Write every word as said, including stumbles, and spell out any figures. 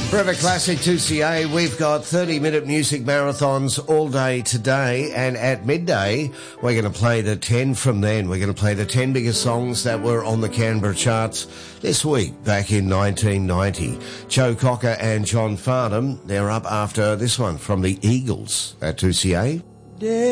Forever Classic two C A, we've got thirty-minute music marathons all day today, and at midday, we're going to play the ten from then. We're going to play the ten biggest songs that were on the Canberra charts this week, back in nineteen ninety. Joe Cocker and John Farnham, they're up after this one from the Eagles at two C A.